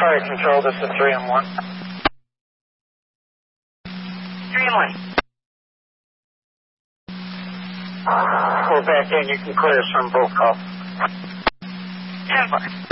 Fire control, this is 3 and 1. 3 and 1. We're back in. You can clear us from both calls. 10-4.